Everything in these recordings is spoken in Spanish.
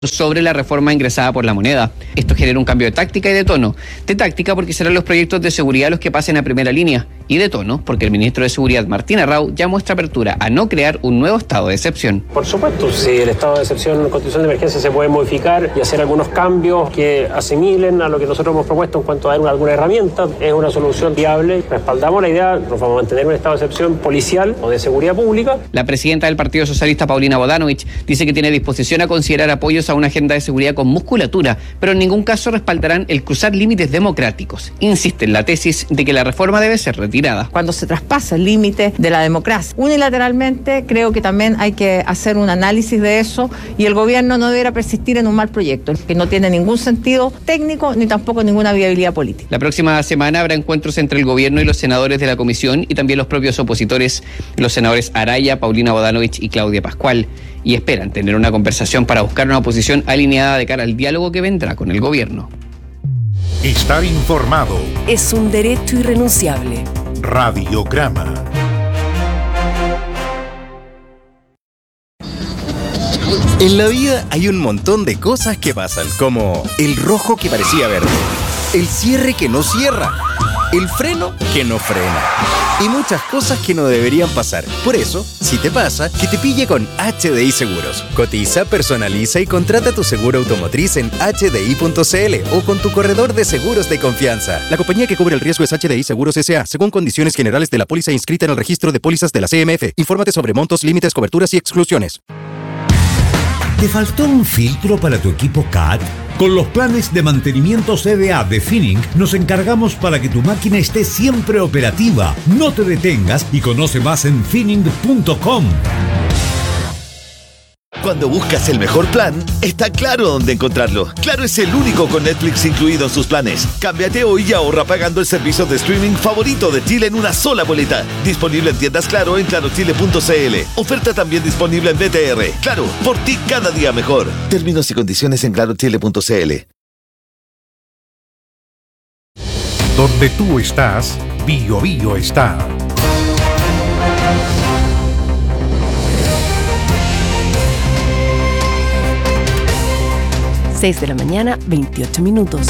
sobre la reforma ingresada por la moneda. Esto genera un cambio de táctica y de tono. De táctica porque serán los proyectos de seguridad los que pasen a primera línea, y de tono porque el ministro de Seguridad, Martín Arrau, ya muestra apertura a no crear un nuevo estado de excepción. Por supuesto, si el estado de excepción en constitución de emergencia se puede modificar y hacer algunos cambios que asimilen a lo que nosotros hemos propuesto en cuanto a dar alguna herramienta, es una solución viable. Respaldamos la idea, nos vamos a mantener un estado de excepción policial o de seguridad pública. La presidenta del Partido Socialista, Paulina Bodanovich, dice que tiene disposición a considerar apoyos a una agenda de seguridad con musculatura, pero en ningún caso respaldarán el cruzar límites democráticos. Insiste en la tesis de que la reforma debe ser retirada. Cuando se traspasa el límite de la democracia unilateralmente, creo que también hay que hacer un análisis de eso, y el gobierno no deberá persistir en un mal proyecto que no tiene ningún sentido técnico ni tampoco ninguna viabilidad política. La próxima semana habrá encuentros entre el gobierno y los senadores de la comisión y también los propios opositores, los senadores Araya, Paulina Bodanovich y Claudia Pascual, y esperan tener una conversación para buscar una posición alineada de cara al diálogo que vendrá con el gobierno. Estar informado es un derecho irrenunciable. Radiograma. En la vida hay un montón de cosas que pasan, como el rojo que parecía verde, el cierre que no cierra, el freno que no frena, y muchas cosas que no deberían pasar. Por eso, si te pasa, que te pille con HDI Seguros. Cotiza, personaliza y contrata tu seguro automotriz en hdi.cl o con tu corredor de seguros de confianza. La compañía que cubre el riesgo es HDI Seguros S.A., según condiciones generales de la póliza inscrita en el registro de pólizas de la CMF. Infórmate sobre montos, límites, coberturas y exclusiones. ¿Te faltó un filtro para tu equipo CAT? Con los planes de mantenimiento CDA de Finning nos encargamos para que tu máquina esté siempre operativa. No te detengas y conoce más en finning.com. Cuando buscas el mejor plan, está Claro dónde encontrarlo. Claro es el único con Netflix incluido en sus planes. Cámbiate hoy y ahorra pagando el servicio de streaming favorito de Chile en una sola boleta. Disponible en tiendas Claro en clarochile.cl. Oferta también disponible en BTR. Claro, por ti cada día mejor. Términos y condiciones en clarochile.cl. Donde tú estás, Bio Bio está. 6 de la mañana, 28 minutos.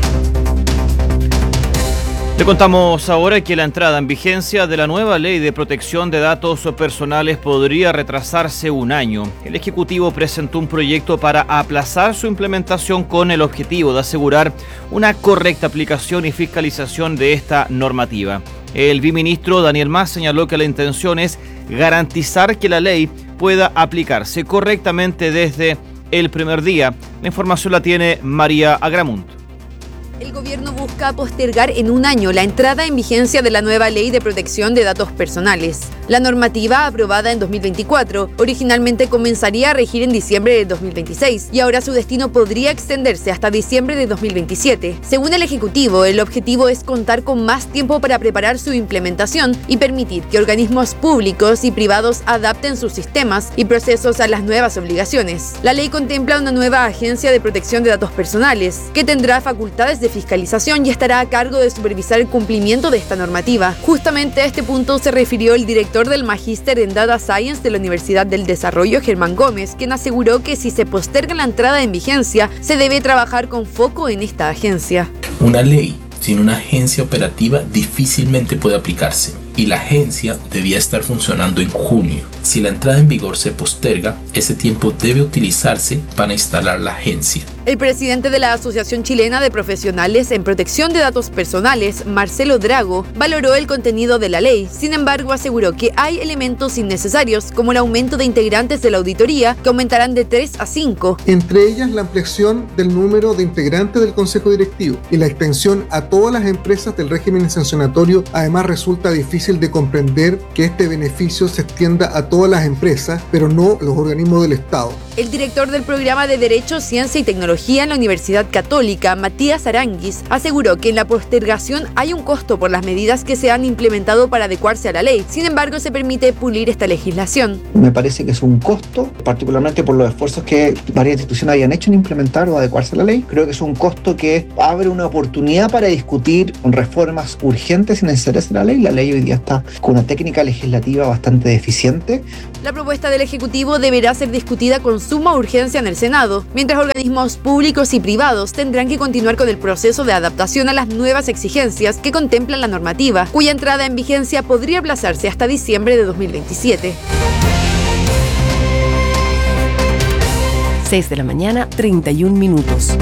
Le contamos ahora que la entrada en vigencia de la nueva ley de protección de datos personales podría retrasarse un año. El Ejecutivo presentó un proyecto para aplazar su implementación con el objetivo de asegurar una correcta aplicación y fiscalización de esta normativa. El viceministro Daniel Mas señaló que la intención es garantizar que la ley pueda aplicarse correctamente desde el primer día. La información la tiene María Agramunt. El gobierno busca postergar en un año la entrada en vigencia de la nueva Ley de Protección de Datos Personales. La normativa, aprobada en 2024, originalmente comenzaría a regir en diciembre de 2026 y ahora su destino podría extenderse hasta diciembre de 2027. Según el Ejecutivo, el objetivo es contar con más tiempo para preparar su implementación y permitir que organismos públicos y privados adapten sus sistemas y procesos a las nuevas obligaciones. La ley contempla una nueva Agencia de Protección de Datos Personales, que tendrá facultades de fiscalización y estará a cargo de supervisar el cumplimiento de esta normativa. Justamente a este punto se refirió el director del Magíster en Data Science de la Universidad del Desarrollo, Germán Gómez, quien aseguró que si se posterga la entrada en vigencia, se debe trabajar con foco en esta agencia. Una ley sin una agencia operativa difícilmente puede aplicarse, y la agencia debía estar funcionando en junio. Si la entrada en vigor se posterga, ese tiempo debe utilizarse para instalar la agencia. El presidente de la Asociación Chilena de Profesionales en Protección de Datos Personales, Marcelo Drago, valoró el contenido de la ley. Sin embargo, aseguró que hay elementos innecesarios, como el aumento de integrantes de la auditoría, que aumentarán de 3 a 5. Entre ellas, la ampliación del número de integrantes del Consejo Directivo y la extensión a todas las empresas del régimen sancionatorio. Además, resulta difícil de comprender que este beneficio se extienda a todas las empresas, pero no a los organismos del Estado. El director del Programa de Derecho, Ciencia y Tecnología Tecnología en la Universidad Católica, Matías Aranguis, aseguró que en la postergación hay un costo por las medidas que se han implementado para adecuarse a la ley. Sin embargo, se permite pulir esta legislación. Me parece que es un costo, particularmente por los esfuerzos que varias instituciones hayan hecho en implementar o adecuarse a la ley. Creo que es un costo que abre una oportunidad para discutir reformas urgentes y necesarias de la ley. La ley hoy día está con una técnica legislativa bastante deficiente. La propuesta del Ejecutivo deberá ser discutida con suma urgencia en el Senado, mientras organismos públicos y privados tendrán que continuar con el proceso de adaptación a las nuevas exigencias que contempla la normativa, cuya entrada en vigencia podría aplazarse hasta diciembre de 2027. 6 de la mañana, 31 minutos.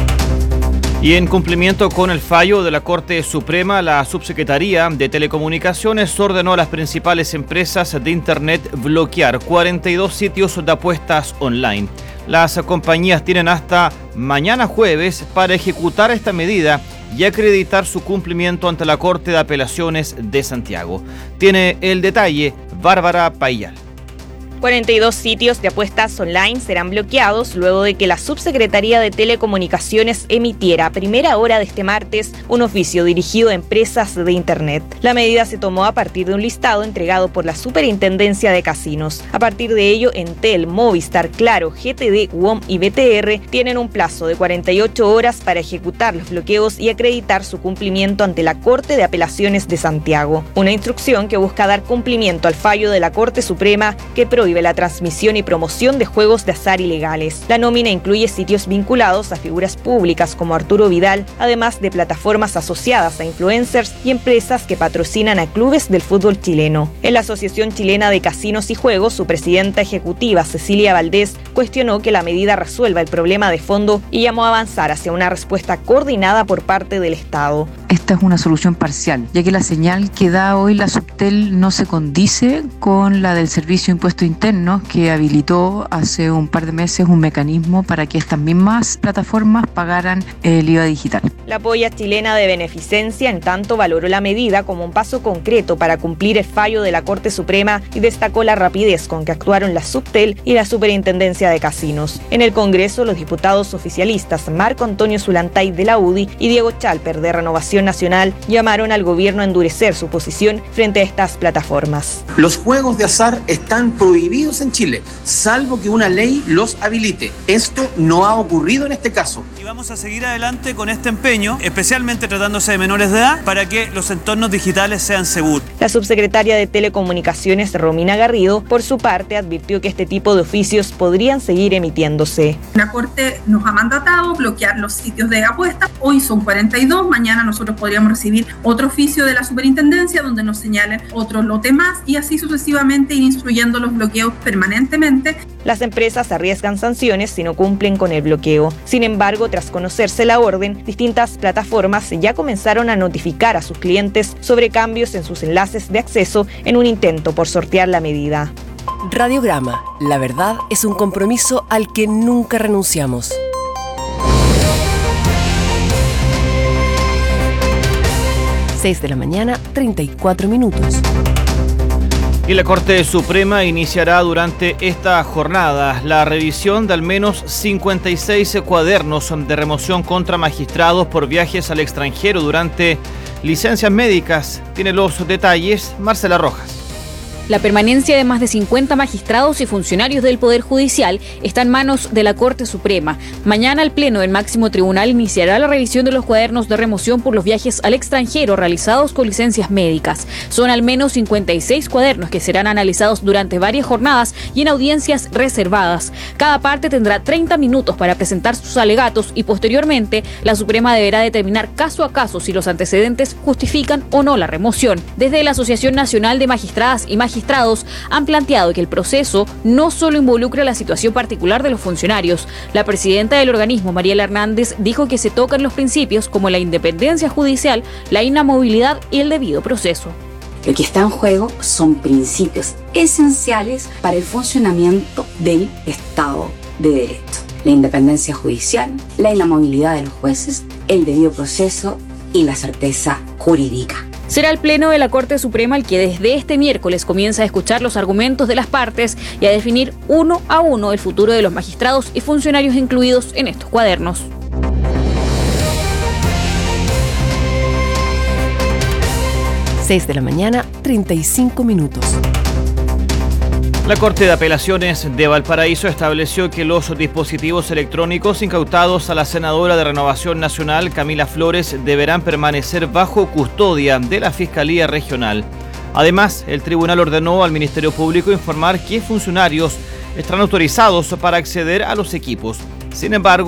Y en cumplimiento con el fallo de la Corte Suprema, la Subsecretaría de Telecomunicaciones ordenó a las principales empresas de Internet bloquear 42 sitios de apuestas online. Las compañías tienen hasta mañana jueves para ejecutar esta medida y acreditar su cumplimiento ante la Corte de Apelaciones de Santiago. Tiene el detalle Bárbara Payal. 42 sitios de apuestas online serán bloqueados luego de que la Subsecretaría de Telecomunicaciones emitiera a primera hora de este martes un oficio dirigido a empresas de Internet. La medida se tomó a partir de un listado entregado por la Superintendencia de Casinos. A partir de ello, Entel, Movistar, Claro, GTD, WOM y BTR tienen un plazo de 48 horas para ejecutar los bloqueos y acreditar su cumplimiento ante la Corte de Apelaciones de Santiago. Una instrucción que busca dar cumplimiento al fallo de la Corte Suprema que prohíbe la transmisión y promoción de juegos de azar ilegales. La nómina incluye sitios vinculados a figuras públicas como Arturo Vidal, además de plataformas asociadas a influencers y empresas que patrocinan a clubes del fútbol chileno. En la Asociación Chilena de Casinos y Juegos, su presidenta ejecutiva, Cecilia Valdés, cuestionó que la medida resuelva el problema de fondo y llamó a avanzar hacia una respuesta coordinada por parte del Estado. Esta es una solución parcial, ya que la señal que da hoy la Subtel no se condice con la del Servicio de Impuesto Interno, que habilitó hace un par de meses un mecanismo para que estas mismas plataformas pagaran el IVA digital. La polla chilena de Beneficencia, en tanto, valoró la medida como un paso concreto para cumplir el fallo de la Corte Suprema y destacó la rapidez con que actuaron la Subtel y la Superintendencia de Casinos. En el Congreso, los diputados oficialistas Marco Antonio Zulantay de la UDI y Diego Chalper de Renovación Nacional llamaron al gobierno a endurecer su posición frente a estas plataformas. Los juegos de azar están prohibidos en Chile, salvo que una ley los habilite. Esto no ha ocurrido en este caso. Y vamos a seguir adelante con este empeño, especialmente tratándose de menores de edad, para que los entornos digitales sean seguros. La subsecretaria de Telecomunicaciones, Romina Garrido, por su parte, advirtió que este tipo de oficios podrían seguir emitiéndose. La Corte nos ha mandatado bloquear los sitios de apuestas. Hoy son 42, mañana nosotros podríamos recibir otro oficio de la Superintendencia donde nos señalen otro lote más y así sucesivamente ir instruyendo los bloqueos permanentemente. Las empresas arriesgan sanciones si no cumplen con el bloqueo. Sin embargo, tras conocerse la orden, distintas plataformas ya comenzaron a notificar a sus clientes sobre cambios en sus enlaces de acceso en un intento por sortear la medida. Radiograma. La verdad es un compromiso al que nunca renunciamos. Seis de la mañana, 34 minutos. Y la Corte Suprema iniciará durante esta jornada la revisión de al menos 56 cuadernos de remoción contra magistrados por viajes al extranjero durante licencias médicas. Tiene los detalles Marcela Rojas. La permanencia de más de 50 magistrados y funcionarios del Poder Judicial está en manos de la Corte Suprema. Mañana el Pleno del Máximo Tribunal iniciará la revisión de los cuadernos de remoción por los viajes al extranjero realizados con licencias médicas. Son al menos 56 cuadernos que serán analizados durante varias jornadas y en audiencias reservadas. Cada parte tendrá 30 minutos para presentar sus alegatos y posteriormente la Suprema deberá determinar caso a caso si los antecedentes justifican o no la remoción. Desde la Asociación Nacional de Magistradas y Magistrados han planteado que el proceso no solo involucra la situación particular de los funcionarios. La presidenta del organismo, Mariela Hernández, dijo que se tocan los principios como la independencia judicial, la inamovilidad y el debido proceso. Lo que está en juego son principios esenciales para el funcionamiento del Estado de Derecho. La independencia judicial, la inamovilidad de los jueces, el debido proceso y la certeza jurídica. Será el Pleno de la Corte Suprema el que desde este miércoles comienza a escuchar los argumentos de las partes y a definir uno a uno el futuro de los magistrados y funcionarios incluidos en estos cuadernos. 6 de la mañana, 35 minutos. La Corte de Apelaciones de Valparaíso estableció que los dispositivos electrónicos incautados a la senadora de Renovación Nacional, Camila Flores, deberán permanecer bajo custodia de la Fiscalía Regional. Además, el tribunal ordenó al Ministerio Público informar qué funcionarios están autorizados para acceder a los equipos. Sin embargo,